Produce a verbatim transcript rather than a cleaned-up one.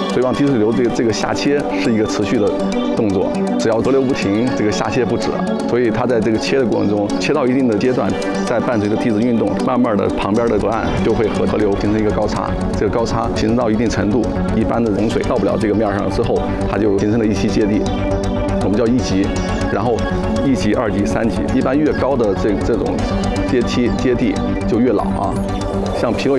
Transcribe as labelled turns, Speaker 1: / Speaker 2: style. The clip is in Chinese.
Speaker 1: 水网滴水流这个这个下切是一个持续的动作，只要河流不停，这个下切不止。所以它在这个切的过程中，切到一定的阶段，再伴随着地质运动，慢慢的旁边的河岸就会和河流形成一个高差。这个高差形成到一定程度，一般的洪水到不了这个面上之后，它就形成了一期阶地，我们叫一级。然后一级、二级、三级，一般越高的这这种阶梯阶地就越老啊，像皮洛。